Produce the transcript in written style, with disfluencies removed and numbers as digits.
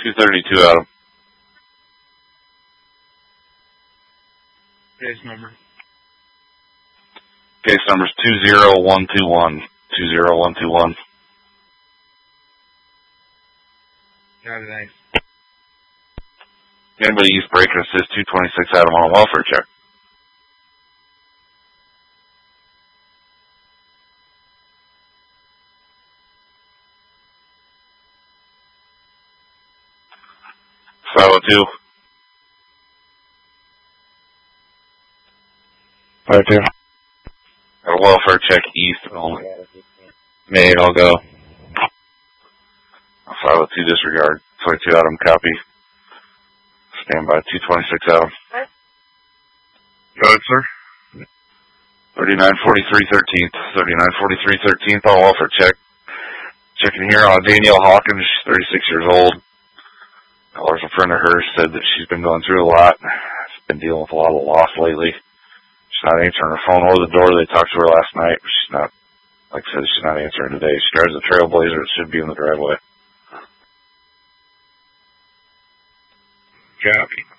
232 Adam. Case number. Case number's 20121. 20121. Got it, thanks. Anybody East Break and Assist 226 Adam on a welfare check. Silo 2. Fire 2. Got a welfare check east only. May, I'll go. Silo 2 disregard. 22 Adam copy. Stand by 226 Adam. Go ahead, sir. 3943 13th. 3943 13th on welfare check. Checking here on Danielle Hawkins. She's 36 years old. Caller's a friend of hers said that she's been going through a lot. She's been dealing with a lot of loss lately. She's not answering her phone or the door. They talked to her last night, but she's not, like I said, she's not answering today. She drives a Trailblazer. It should be in the driveway. Copy.